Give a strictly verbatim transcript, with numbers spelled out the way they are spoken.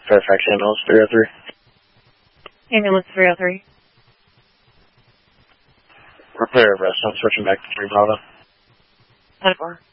Fairfax ambulance three oh three. Ambulance three oh three. Repair of rest. I'm switching back to three Bravo. ten four.